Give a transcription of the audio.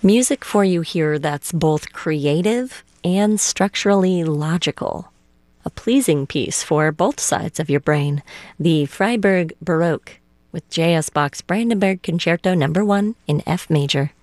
Music for you here that's both creative and structurally logical. A pleasing piece for both sides of your brain, the Freiburg Baroque with J.S. Bach's Brandenburg Concerto No. 1 in F major.